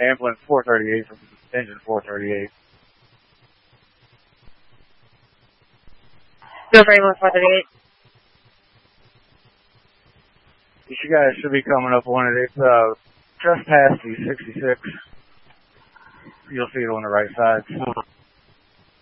Ambulance 438 from engine 438. Go for ambulance 438. You guys should be coming up on it. It's just past the 66. You'll see it on the right side.